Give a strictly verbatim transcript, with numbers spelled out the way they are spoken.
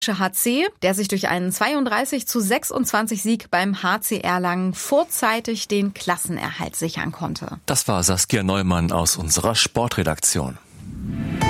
H C, der sich durch einen zweiunddreißig zu sechsundzwanzig Sieg beim H C Erlangen vorzeitig den Klassenerhalt sichern konnte. Das war Saskia Neumann aus unserer Sportredaktion.